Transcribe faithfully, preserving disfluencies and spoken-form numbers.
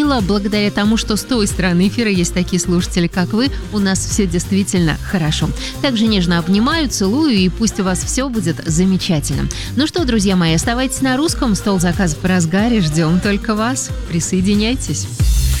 говорила, благодаря тому, что с той стороны эфира есть такие слушатели, как вы, у нас все действительно хорошо. Также нежно обнимаю, целую, и пусть у вас все будет замечательно. Ну что, друзья мои, оставайтесь на русском. Стол заказов в разгаре. Ждем только вас. Присоединяйтесь.